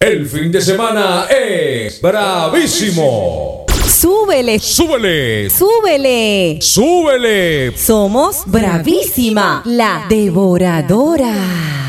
El fin de semana es bravísimo. ¡Súbele! ¡Súbele! ¡Súbele! ¡Súbele! Somos Bravísima, la devoradora.